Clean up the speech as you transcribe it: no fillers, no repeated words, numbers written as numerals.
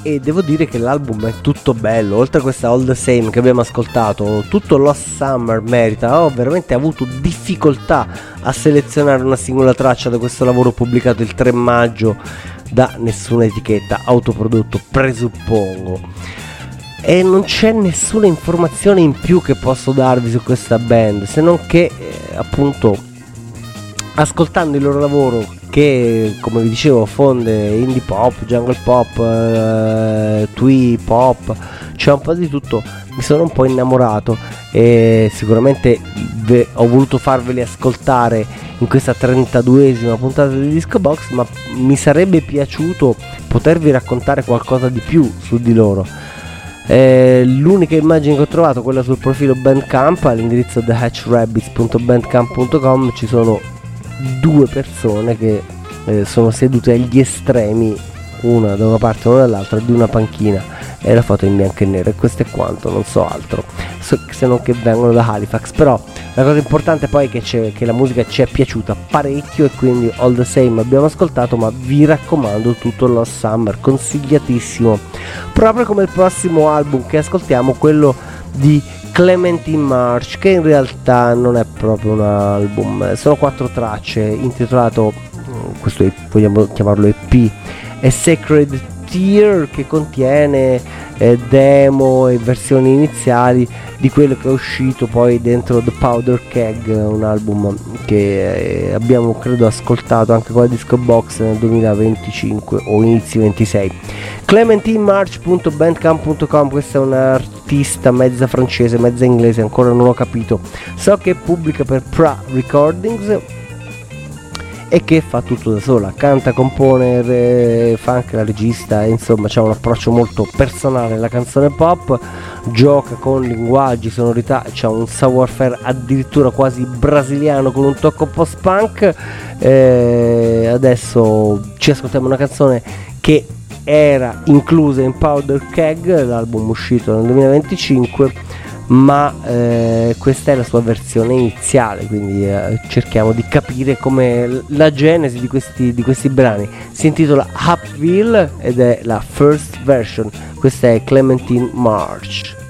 e devo dire che l'album è tutto bello. Oltre a questa All the Same che abbiamo ascoltato, tutto Lost Summer merita. Ho veramente avuto difficoltà a selezionare una singola traccia da questo lavoro pubblicato il 3 maggio da nessuna etichetta, autoprodotto presuppongo, e non c'è nessuna informazione in più che posso darvi su questa band, se non che appunto ascoltando il loro lavoro, che come vi dicevo fonde indie pop, jungle pop, twee pop, c'è un po' di tutto, mi sono un po' innamorato e sicuramente ho voluto farveli ascoltare in questa 32esima puntata di Disco Box, ma mi sarebbe piaciuto potervi raccontare qualcosa di più su di loro. L'unica immagine che ho trovato, quella sul profilo Bandcamp, all'indirizzo thehatchrabbits.bandcamp.com, ci sono due persone che sono sedute agli estremi, una da una parte e una dall'altra, di una panchina, e la foto è in bianco e nero, e questo è quanto, non so altro, se non che vengono da Halifax. Però la cosa importante poi è che la musica ci è piaciuta parecchio, e quindi All the Same abbiamo ascoltato, ma vi raccomando tutto Lost Summer, consigliatissimo, proprio come il prossimo album che ascoltiamo, quello di Clementine March, che in realtà non è proprio un album, sono 4 tracce, intitolato, questo vogliamo chiamarlo EP, è Sacred Tear, che contiene demo e versioni iniziali di quello che è uscito poi dentro The Powder Keg, un album che abbiamo credo ascoltato anche con la Disco Box nel 2025 o inizi 26. ClementineMarch.bandcamp.com, questa è un'artista mezza francese, mezza inglese, ancora non ho capito, so che pubblica per Pra Recordings e che fa tutto da sola, canta, compone, fa anche la regista, insomma c'ha un approccio molto personale alla canzone pop, gioca con linguaggi, sonorità, c'ha un savoir-faire addirittura quasi brasiliano con un tocco post-punk. Adesso ci ascoltiamo una canzone che era inclusa in Powder Keg, l'album uscito nel 2025, ma questa è la sua versione iniziale, quindi cerchiamo di capire come la genesi di questi brani. Si intitola Upville ed è la first version. Questa è Clementine March.